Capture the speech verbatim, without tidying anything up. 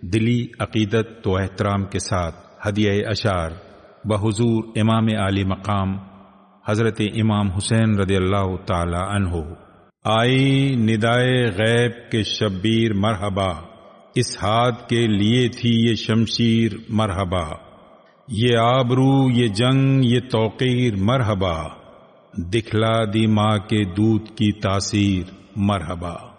दिली अकीदत तो एहतराम के साथ हदिया अशार बहुजूर इमाम आली मकाम हजरत इमाम हुसैन रदियल्लाहु ताला अन्हो। आई निदाए गैब के शब्बीर मरहबा, इस हाथ के लिए थी ये शमशीर मरहबा। ये आबरू ये जंग ये तौकीर मरहबा, दिखला दी माँ के दूध की तासीर मरहबा।